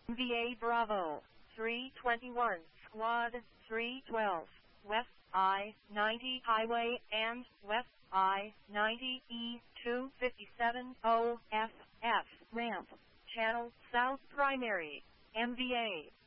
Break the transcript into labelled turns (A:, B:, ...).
A: MVA Bravo 321, Squad 312, West I-90 Highway and West I-90 E257 OFF ramp, channel south primary, MVA.